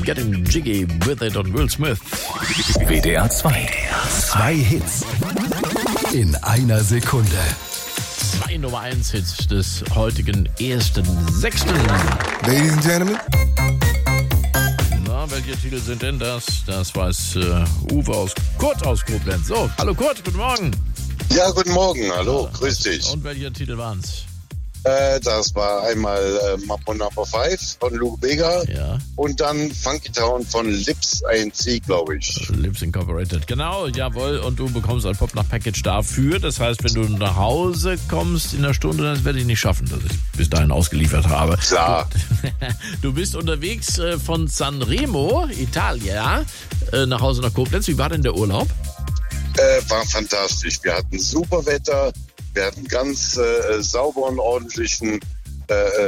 Getting Jiggy with It und Will Smith. WDR 2. 2 Hits in einer Sekunde. 2 Nummer 1 Hits des heutigen 1.6. Ladies and Gentlemen. Na, welche Titel sind denn das? Das weiß Uwe Kurt aus Koblenz. So, hallo Kurt, guten Morgen. Ja, guten Morgen, hallo, grüß dich. Und welche Titel waren's? Das war einmal Mambo No. 5 von Luke Bega, Ja. Und dann Funky Town von Lips INC, glaube ich. Lips Incorporated, genau, jawohl. Und du bekommst ein Pop-Nach-Package dafür. Das heißt, wenn du nach Hause kommst in einer Stunde, das werde ich nicht schaffen, dass ich bis dahin ausgeliefert habe. Klar. Du bist unterwegs von Sanremo, Italia, nach Hause nach Koblenz. Wie war denn der Urlaub? War fantastisch. Wir hatten super Wetter, wir hatten ganz sauberen, ordentlichen